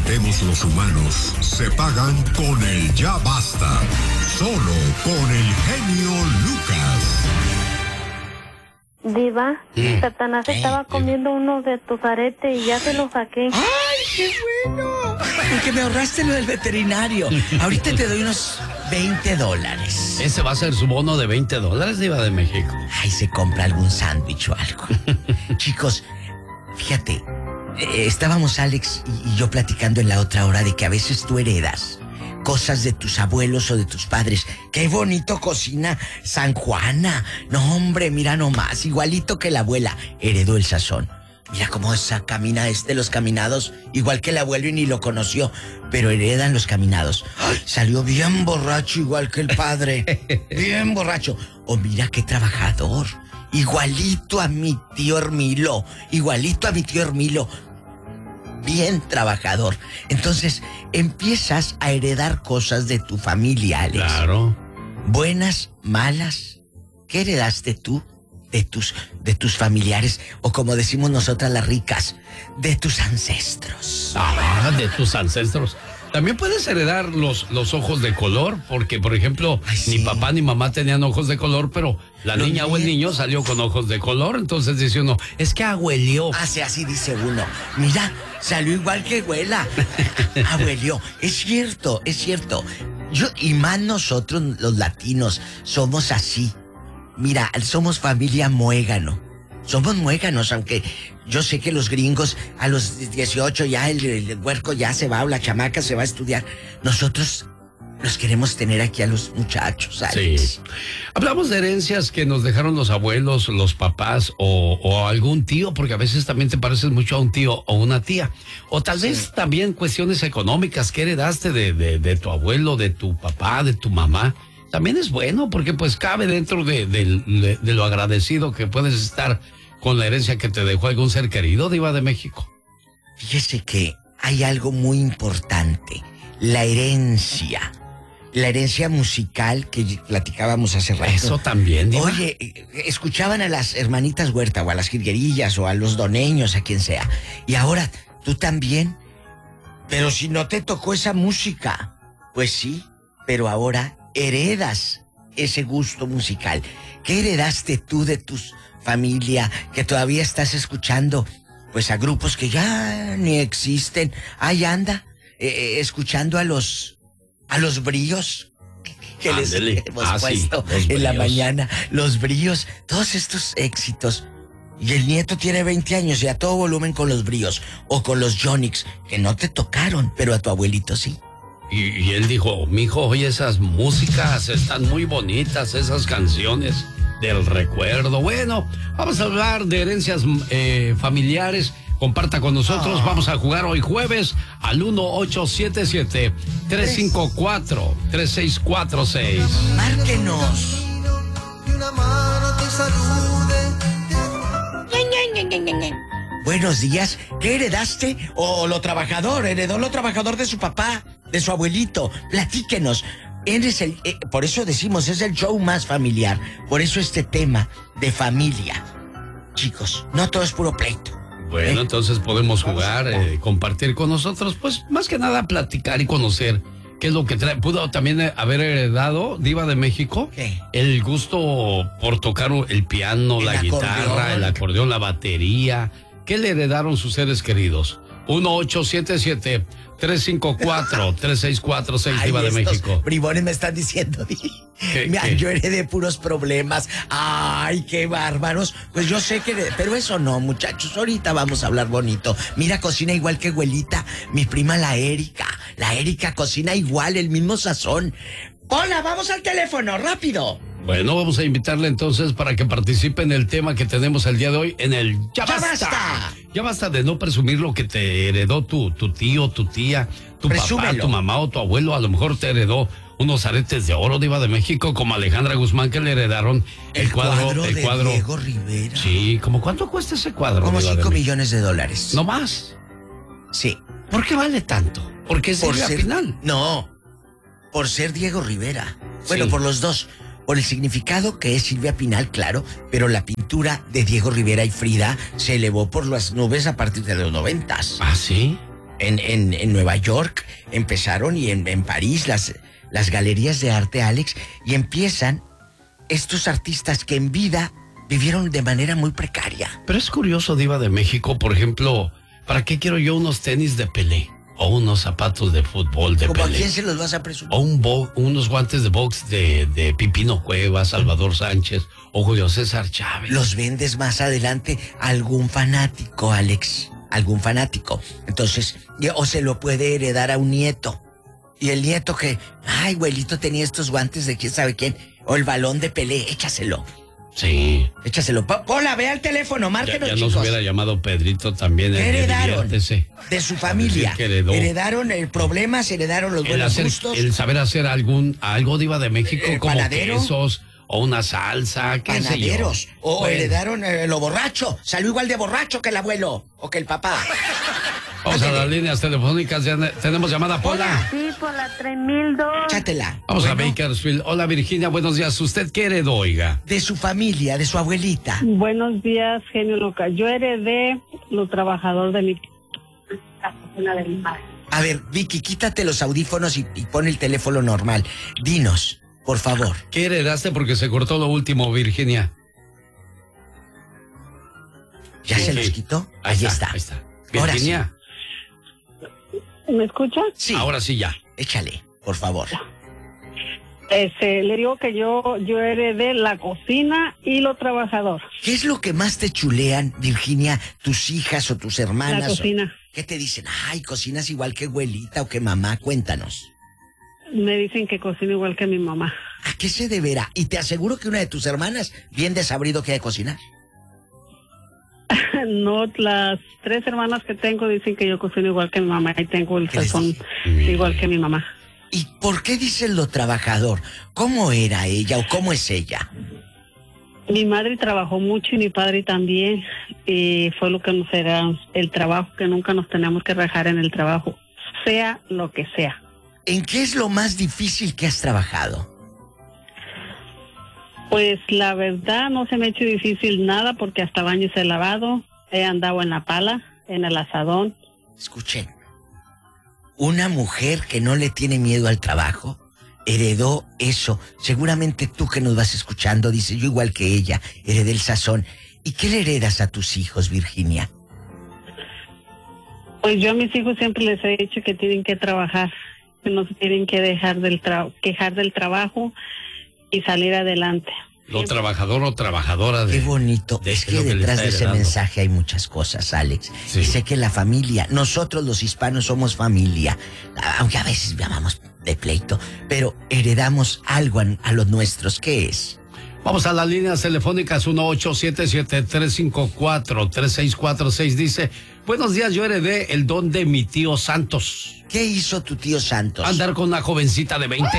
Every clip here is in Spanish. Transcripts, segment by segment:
cometemos los humanos se pagan con el ya basta. Solo con el genio Lucas. Diva, Satanás estaba comiendo uno de tus aretes y ya se lo saqué. ¡Ay, qué bueno! Porque me ahorraste lo del veterinario. Ahorita te doy unos $20. Ese va a ser su bono de $20, Diva de México. Ay, se compra algún sándwich o algo. Chicos, fíjate, estábamos Alex y yo platicando en la otra hora de que a veces tú heredas cosas de tus abuelos o de tus padres. ¡Qué bonito cocina San Juana! No, hombre, mira nomás, igualito que la abuela. Heredó el sazón. Mira cómo camina los caminados, igual que el abuelo y ni lo conoció, pero heredan los caminados. ¡Ay! Salió bien borracho, igual que el padre. Bien borracho. O mira qué trabajador. Igualito a mi tío Hermilo. Bien trabajador. Entonces, empiezas a heredar cosas de tu familia, Alex. Claro. Buenas, malas. ¿Qué heredaste tú de tus familiares? O como decimos nosotras las ricas, de tus ancestros. Ah, de tus ancestros. También puedes heredar los ojos de color, porque, por ejemplo, ni papá ni mamá tenían ojos de color, pero la niña o el niño salió con ojos de color, entonces dice uno, es que abuelió. Así dice uno. Mira, salió igual que abuela. Abuelió. Es cierto. Y más nosotros, los latinos, somos así. Mira, somos familia muégano. Somos muéganos, aunque yo sé que los gringos a los 18 ya el huerco ya se va o la chamaca se va a estudiar. Nosotros los queremos tener aquí a los muchachos, Alex. Sí. Hablamos de herencias que nos dejaron los abuelos, los papás o algún tío, porque a veces también te pareces mucho a un tío o una tía. O tal vez también cuestiones económicas que heredaste de tu abuelo, de tu papá, de tu mamá. También es bueno porque pues cabe dentro de lo agradecido que puedes estar con la herencia que te dejó algún ser querido, Diva de México. Fíjese que hay algo muy importante, la herencia musical que platicábamos hace rato. Eso también, Diva. Oye, escuchaban a las hermanitas Huerta o a las Jilguerillas o a los Doneños, a quien sea. Y ahora, tú también. Pero si no te tocó esa música, pues sí, pero ahora heredas ese gusto musical. ¿Qué heredaste tú de tus familia que todavía estás escuchando? Pues a grupos que ya ni existen. Ahí anda, escuchando a los bríos que les hemos puesto en la mañana. Los bríos, todos estos éxitos. Y el nieto tiene 20 años y a todo volumen con los bríos. O con los Yonix, que no te tocaron, pero a tu abuelito sí. Y él dijo, mijo, oye, esas músicas están muy bonitas, esas canciones del recuerdo. Bueno, vamos a hablar de herencias familiares. Comparta con nosotros. Vamos a jugar hoy jueves al 1877-354-3646. Márquenos. Buenos días. ¿Qué heredaste? ¿O lo trabajador? ¿Heredó lo trabajador de su papá? ¿De su abuelito? Platíquenos. Por eso decimos, es el show más familiar. Por eso este tema de familia. Chicos, no todo es puro pleito. Bueno, entonces podemos jugar, compartir con nosotros, pues más que nada platicar y conocer qué es lo que trae. Pudo también haber heredado, Diva de México, ¿qué? El gusto por tocar el piano, la guitarra, el acordeón, la batería. ¿Qué le heredaron sus seres queridos? 1877-354-3646, Diva de México. Bribones me están diciendo, mira, yo heredé puros problemas. Ay, qué bárbaros. Pues yo sé que pero eso no, muchachos, ahorita vamos a hablar bonito. Mira, cocina igual que abuelita, mi prima la Erika. La Erika cocina igual, el mismo sazón. Hola, vamos al teléfono, rápido. Bueno, vamos a invitarle entonces para que participe en el tema que tenemos el día de hoy, en el Ya Basta. Ya basta de no presumir lo que te heredó tu tío, tu tía, tu papá, tu mamá o tu abuelo. A lo mejor te heredó unos aretes de oro, Diva de México, como Alejandra Guzmán, que le heredaron el cuadro de Diego Rivera. Sí, ¿cómo cuánto cuesta ese cuadro? Como $5 millones. ¿No más? Sí. ¿Por qué vale tanto? ¿Porque es Silvia Pinal? No, por ser Diego Rivera. Bueno, sí, por los dos. Por el significado que es Silvia Pinal, claro, pero la pintura de Diego Rivera y Frida se elevó por las nubes a partir de los 90. ¿Ah, sí? En Nueva York empezaron y en París las galerías de arte, Alex, y empiezan estos artistas que en vida vivieron de manera muy precaria. Pero es curioso, Diva de México, por ejemplo, ¿para qué quiero yo unos tenis de Pelé? O unos zapatos de fútbol de ¿Cómo Pelé. a quién se los vas a presumir? O unos guantes de box de Pipino Cuevas, Salvador Sánchez o Julio César Chávez. Los vendes más adelante a algún fanático, Alex. Algún fanático. Entonces, o se lo puede heredar a un nieto. Y el nieto que, ay, abuelito tenía estos guantes de quién sabe quién. O el balón de Pelé, échaselo. Sí. Échaselo. Pola, ve al teléfono, márquenos, ya chicos. nos hubiera llamado Pedrito también. ¿Qué heredaron? De su familia. Heredaron problemas, heredaron los buenos gustos. El saber hacer algo, Diva de México, como panadero, quesos o una salsa, qué panaderos. sé yo. O Bueno, heredaron lo borracho. Salió igual de borracho que el abuelo o que el papá. Vamos a las líneas telefónicas. Ya tenemos llamada, Pola. Sí, por la 3002. Chátela. Vamos a Bakersfield. Hola, Virginia, buenos días. ¿Usted qué heredó, oiga? De su familia, de su abuelita. Buenos días, genio local. Yo heredé lo trabajador de mi cocina de mi madre. A ver, Vicky, quítate los audífonos y pon el teléfono normal. Dinos, por favor. ¿Qué heredaste? Porque se cortó lo último, Virginia. ¿Ya Sí. se los quitó? Ahí está. Ahora Virginia. ¿Me escucha? Sí. Ahora sí ya. Échale, por favor. Le digo que yo heredé la cocina y lo trabajador. ¿Qué es lo que más te chulean, Virginia, tus hijas o tus hermanas? La cocina. ¿Qué te dicen? Ay, cocinas igual que abuelita o que mamá. Cuéntanos. Me dicen que cocino igual que mi mamá. ¿A qué se deberá? Y te aseguro que una de tus hermanas bien desabrido que hay de cocinar. No, las 3 hermanas que tengo dicen que yo cocino igual que mi mamá y tengo el ¿Qué les sazón dije? igual que mi mamá. ¿Y por qué dices lo trabajador? ¿Cómo era ella o cómo es ella? Mi madre trabajó mucho y mi padre también, y fue lo que nos era el trabajo, que nunca nos teníamos que rajar en el trabajo, sea lo que sea. ¿En qué es lo más difícil que has trabajado? Pues la verdad no se me ha hecho difícil nada porque hasta baños he lavado, he andado en la pala, en el asadón. Escuchen, una mujer que no le tiene miedo al trabajo heredó eso. Seguramente tú que nos vas escuchando dices, yo igual que ella, heredé el sazón. ¿Y qué le heredas a tus hijos, Virginia? Pues yo a mis hijos siempre les he dicho que tienen que trabajar, que no se tienen que dejar quejar del trabajo y salir adelante. Lo trabajador o trabajadora de... Qué bonito. de Es lo que le detrás está de ese heredando. mensaje hay muchas cosas, Alex. Sí. Y sé que la familia, nosotros los hispanos somos familia, aunque a veces llamamos de pleito, pero heredamos algo a los nuestros. ¿Qué es? Vamos a las líneas telefónicas 1-877-354-3646. Dice, buenos días, yo heredé el don de mi tío Santos. ¿Qué hizo tu tío Santos? Andar con una jovencita de 20.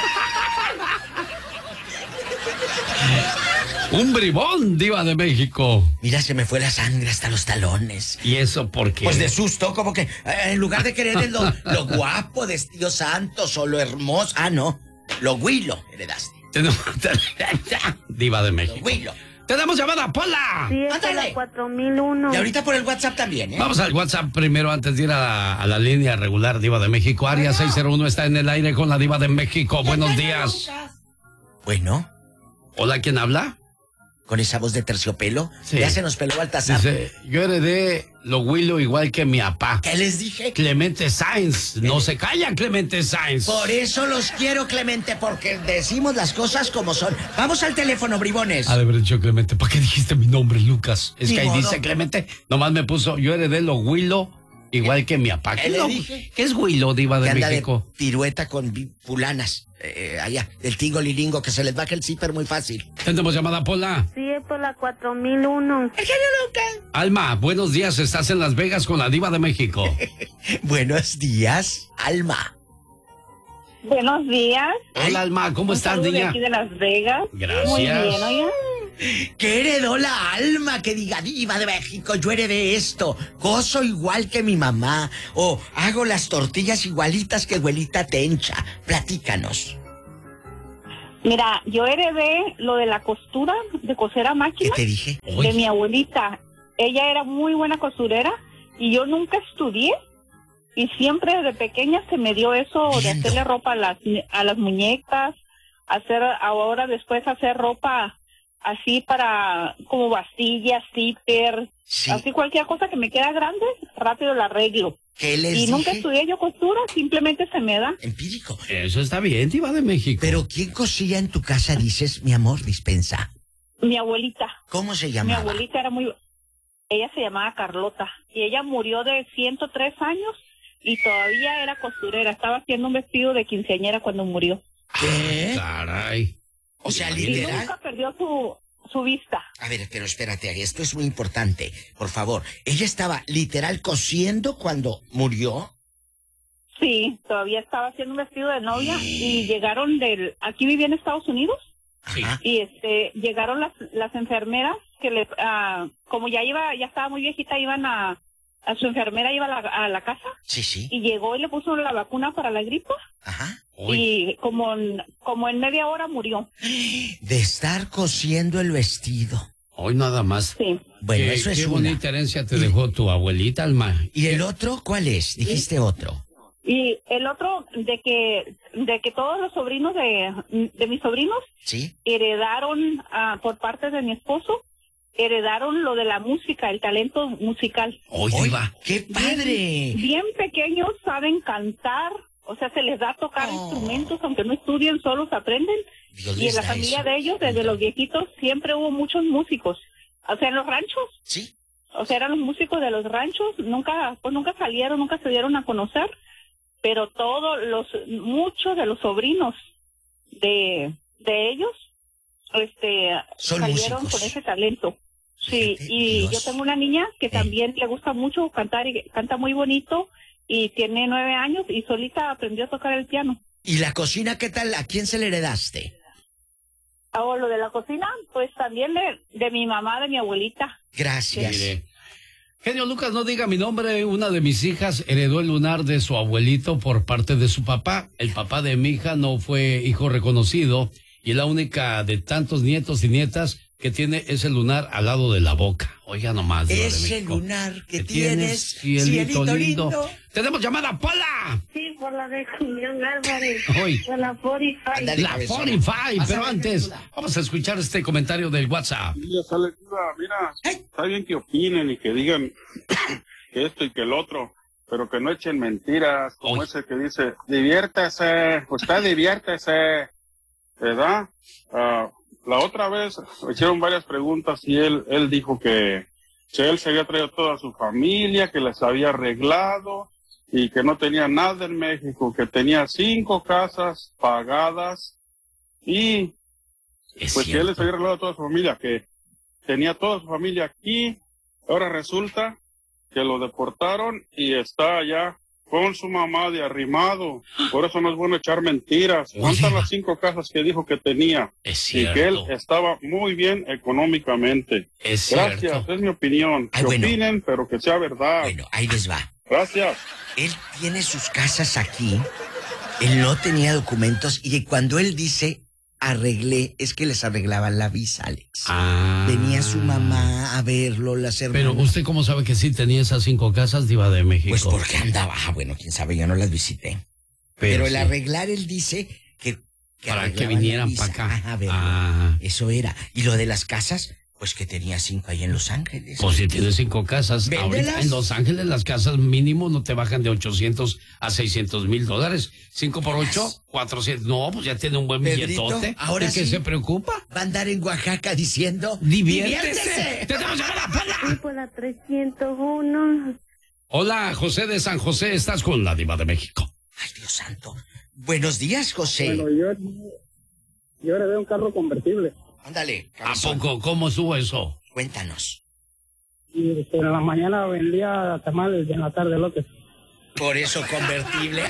Un bribón, Diva de México. Mira, se me fue la sangre hasta los talones. ¿Y eso por qué? Pues de susto, como que en lugar de querer lo guapo de tío Santos o lo hermoso. Ah, no, lo güilo heredaste. Diva de Lo México. güilo. ¡Tenemos llamada, Pola! Sí, es por Ándale. la 4001. Y ahorita por el WhatsApp también, ¿eh? Vamos al WhatsApp primero antes de ir a la línea regular Diva de México. Área 601 está en el aire con la Diva de México. Buenos días. Bueno, Hola, ¿quién habla? con esa voz de terciopelo, Sí. ya se nos peló Baltasar. Dice, yo heredé lo huilo igual que mi papá. ¿Qué les dije? Clemente Sáenz. No se calla, Clemente Sáenz. Por eso los quiero, Clemente, porque decimos las cosas como son. Vamos al teléfono, bribones. Ha de haber dicho Clemente, ¿para qué dijiste mi nombre, Lucas? Es Ni que ahí modo. dice Clemente, nomás me puso, yo heredé lo huilo igual que mi papá. ¿Qué le no? dije? ¿Qué es huilo, Diva Que de anda México? de pirueta con fulanas. Allá, del tingo lilingo, que se les baja el zipper muy fácil. Tenemos llamada, Pola. Sí, es por la 4001. Alma, buenos días, estás en Las Vegas con la Diva de México. Buenos días, Alma. Buenos días. Hola, Alma, ¿cómo Un estás, saludo de niña? aquí de Las Vegas. Gracias. Muy bien, oiga. ¿Qué heredó la Alma que diga Diva de México? Yo heredé esto. Coso igual que mi mamá. O hago las tortillas igualitas que abuelita Tencha. Platícanos. Mira, yo heredé lo de la costura, de coser a ¿Qué máquina, te dije? de mi abuelita. Ella era muy buena costurera y yo nunca estudié, Y siempre desde pequeña se me dio eso de hacerle ropa a las muñecas, después hacer ropa así para, como vastillas, zipper, así cualquier cosa que me queda grande, rápido la arreglo. ¿Qué les dije? Nunca estudié yo costura, simplemente se me da. Empírico. Eso está bien, Diva de México. Pero ¿quién cosía en tu casa, dices, mi amor, dispensa? Mi abuelita. ¿Cómo se llamaba? Mi abuelita ella se llamaba Carlota, y ella murió de 103 años, y todavía era costurera, estaba haciendo un vestido de quinceañera cuando murió. ¿Qué? Caray. O sea, Y literal. nunca perdió su vista. A ver, pero espérate, esto es muy importante, por favor. ¿Ella estaba literal cosiendo cuando murió? Sí, todavía estaba haciendo un vestido de novia y llegaron aquí vivía en Estados Unidos. Sí. Y llegaron las enfermeras que como ya estaba muy viejita, iban a su enfermera iba a la casa. Sí. Y llegó y le puso la vacuna para la gripa. Ajá. Y como en media hora murió. De estar cosiendo el vestido. Hoy nada más. Sí. Bueno, eso es qué una. bonita herencia te dejó tu abuelita, Alma. ¿Y el otro cuál es? Dijiste otro. Y el otro, de que todos los sobrinos de mis sobrinos ¿Sí? heredaron, por parte de mi esposo, heredaron lo de la música, el talento musical. Hoy, Diva. ¡Qué padre! Bien pequeños saben cantar, o sea, se les da tocar instrumentos, aunque no estudien, solos aprenden. Dios Y en la les da familia eso. de ellos, desde los viejitos, siempre hubo muchos músicos. O sea, en los ranchos. Sí. O sea, eran los músicos de los ranchos, nunca salieron, nunca se dieron a conocer, pero muchos de los sobrinos de ellos, Son salieron músicos. con ese talento. Sí, Fíjate, y Dios. yo tengo una niña que también le gusta mucho cantar y canta muy bonito y tiene 9 años y solita aprendió a tocar el piano. ¿Y la cocina qué tal? ¿A quién se le heredaste? Ahora, lo de la cocina, pues también de mi mamá, de mi abuelita. Gracias. Mire. Genio Lucas, no diga mi nombre. Una de mis hijas heredó el lunar de su abuelito por parte de su papá. El papá de mi hija no fue hijo reconocido y la única de tantos nietos y nietas que tiene ese lunar al lado de la boca. Oiga nomás. Diva de Ese México. lunar que tienes, cielito lindo. ¡Tenemos llamada, Pola! Sí, por la de Julián Álvarez. Hoy. Por la 45. Ándale, La cabezona. 45, pero antes vamos a escuchar este comentario del WhatsApp. Mira, está bien que opinen y que digan que esto y que el otro, pero que no echen mentiras, como Oy. ese que dice, diviértese, usted diviértese, ¿verdad? La otra vez me hicieron varias preguntas y él dijo que él se había traído toda su familia, que les había arreglado y que no tenía nada en México, que tenía 5 casas pagadas y Es pues que él les cierto. había arreglado a toda su familia, que tenía toda su familia aquí. Ahora resulta que lo deportaron y está allá con su mamá de arrimado. Por eso no es bueno echar mentiras. ¿Cuántas Diva. las 5 casas que dijo que tenía? Es Y que él cierto. estaba muy bien económicamente. Es Gracias, cierto. es mi opinión. Ay, Que bueno. opinen, pero que sea verdad. Bueno, ahí les va. Gracias. Él tiene sus casas aquí. Él no tenía documentos y cuando él dice arreglé, es que les arreglaban la visa, Alex. Ah. Venía su mamá a verlo, las hermanas. Pero usted cómo sabe que sí tenía esas 5 casas, Diva de México. Pues porque andaba, bueno, quién sabe, yo no las visité. Pero el sí, arreglar, él dice que para que arreglaban la vinieran visa. para acá. Ajá, a verlo. Ah. Eso era. Y lo de las casas, pues que tenía 5 ahí en Los Ángeles. Pues si tienes 5 casas, Véndelas. ahorita en Los Ángeles las casas mínimo no te bajan de 800 a 600 mil dólares. 5 por 8, 400. No, pues ya tiene un buen Pedrito, billetote. ahora ¿De qué sí. se preocupa? Va a andar en Oaxaca diciendo... ¡Diviértese! ¡Tenemos llamada, Sí, Pola! por la 301. Hola, José de San José, estás con la Diva de México. Ay, Dios santo. Buenos días, José. Bueno, yo heredé un carro convertible Ándale, ¿A cabezón. poco? ¿Cómo estuvo eso? Cuéntanos. y en la mañana vendía tamales y en la tarde lotes. Por eso convertible.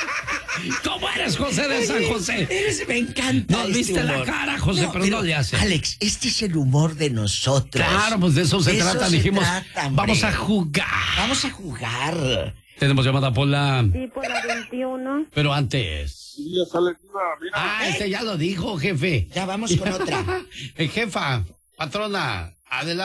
¿Cómo eres, José de San José? Me encanta. Nos este viste la humor. cara, José, pero no le hace. Alex, este es el humor de nosotros. Claro, pues de eso se trata. Dijimos, trata, hombre. vamos a jugar. Vamos a jugar. Tenemos llamada por la... Sí, por la 21. Pero antes... Sí, sale, mira, Ah, este ya lo dijo, jefe. Ya vamos con otra. Jefa, patrona, adelante.